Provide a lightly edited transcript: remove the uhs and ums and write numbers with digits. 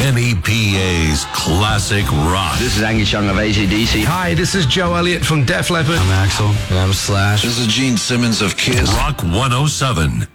NEPA's Classic Rock. This is Angus Young of AC/DC. Hi, this is Joe Elliott from Def Leppard. I'm Axl. And I'm Slash. This is Gene Simmons of Kiss. Rock 107.